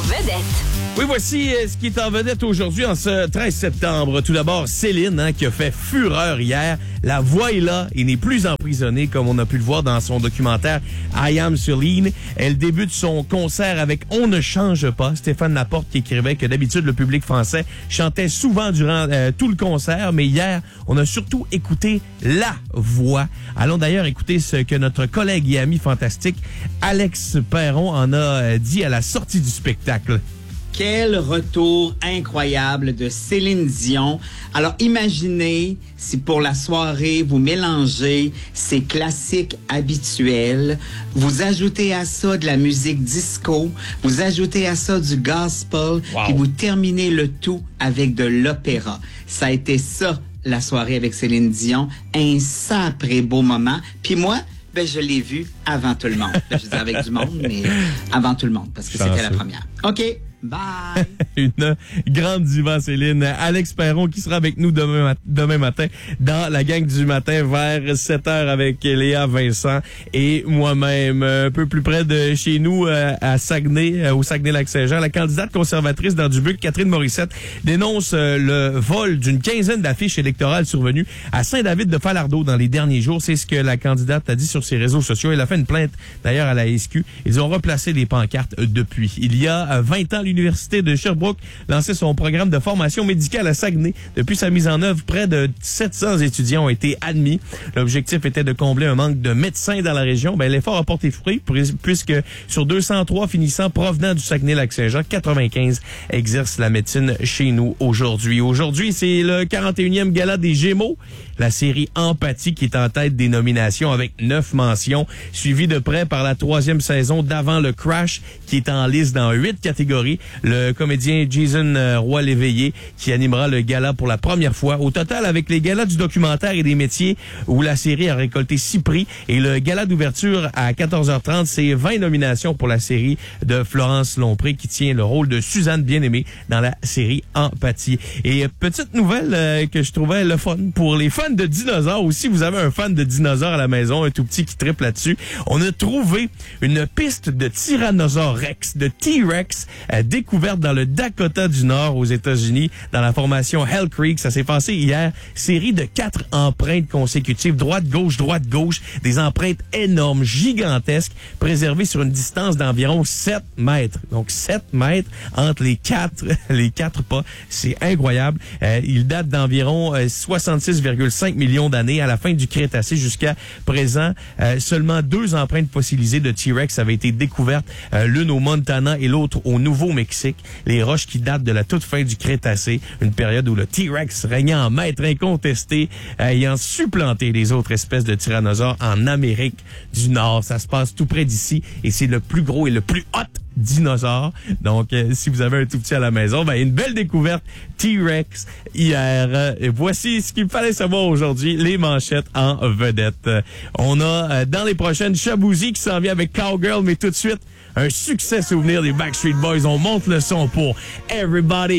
en vedette. Oui, voici ce qui est en vedette aujourd'hui, en ce 13 septembre. Tout d'abord, Céline, qui a fait fureur hier. La voix est là et n'est plus emprisonnée, comme on a pu le voir dans son documentaire I Am Celine. Elle débute son concert avec On ne change pas. Stéphane Laporte qui écrivait que d'habitude, le public français chantait souvent durant tout le concert, mais hier, on a surtout écouté la voix. Allons d'ailleurs écouter ce que notre collègue et ami fantastique Alex Perron en a dit à la sortie du spectacle. Quel retour incroyable de Céline Dion. Alors imaginez si pour la soirée, vous mélangez ces classiques habituels, vous ajoutez à ça de la musique disco, vous ajoutez à ça du gospel, puis vous terminez le tout avec de l'opéra. Ça a été ça, la soirée avec Céline Dion. Un sacré beau moment. Puis moi, je l'ai vu avant tout le monde. Je dis avec du monde, mais avant tout le monde, parce que c'était la première. OK. Bye! Une grande diva, Céline. Alex Perron qui sera avec nous demain matin dans la gang du matin vers 7h avec Léa Vincent et moi-même. Un peu plus près de chez nous, à Saguenay, au Saguenay-Lac-Saint-Jean, la candidate conservatrice dans Dubuque, Catherine Morissette, dénonce le vol d'une quinzaine d'affiches électorales survenues à Saint-David de Falardeau dans les derniers jours. C'est ce que la candidate a dit sur ses réseaux sociaux. Elle a fait une plainte d'ailleurs à la SQ. Ils ont replacé les pancartes depuis. Il y a 20 ans, l'Université de Sherbrooke lançait son programme de formation médicale à Saguenay. Depuis sa mise en œuvre, près de 700 étudiants ont été admis. L'objectif était de combler un manque de médecins dans la région. L'effort a porté fruit puisque sur 203 finissants provenant du Saguenay-Lac-Saint-Jean, 95 exercent la médecine chez nous aujourd'hui. Aujourd'hui, c'est le 41e gala des Gémeaux. La série Empathie qui est en tête des nominations avec 9 mentions, suivie de près par la 3e saison d'Avant le Crash qui est en liste dans 8 catégories. Le comédien Jason Roy-Léveillé qui animera le gala pour la première fois. Au total, avec les galas du documentaire et des métiers où la série a récolté 6 prix et le gala d'ouverture à 14h30, c'est 20 nominations pour la série de Florence Lompré qui tient le rôle de Suzanne Bien-Aimée dans la série Empathie. Et petite nouvelle que je trouvais le fun pour les fans de dinosaures, ou si vous avez un fan de dinosaures à la maison, un tout petit qui triple là-dessus, on a trouvé une piste de Tyrannosaure Rex, de T-Rex, découverte dans le Dakota du Nord aux États-Unis, dans la formation Hell Creek. Ça s'est passé hier. Série de 4 empreintes consécutives, droite-gauche, des empreintes énormes, gigantesques, préservées sur une distance d'environ 7 mètres. Donc 7 mètres entre les quatre pas. C'est incroyable. Il date d'environ 66,5 millions d'années à la fin du Crétacé jusqu'à présent. Seulement 2 empreintes fossilisées de T-Rex avaient été découvertes, l'une au Montana et l'autre au Nouveau-Mexique. Les roches qui datent de la toute fin du Crétacé, une période où le T-Rex régnait en maître incontesté, ayant supplanté les autres espèces de tyrannosaures en Amérique du Nord. Ça se passe tout près d'ici et c'est le plus gros et le plus hot dinosaure. Donc, si vous avez un tout petit à la maison, une belle découverte T-Rex hier. Voici ce qu'il fallait savoir aujourd'hui, les manchettes en vedette. On a dans les prochaines Shaboozey qui s'en vient avec Cowgirl, mais tout de suite, un succès souvenir des Backstreet Boys. On monte le son pour Everybody.